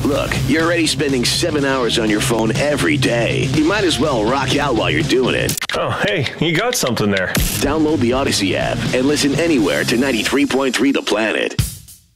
Look, you're already spending 7 hours on your phone every day. You might as well rock out while you're doing it. Oh, hey, you got something there. Download the Odyssey app and listen anywhere to 93.3 The Planet.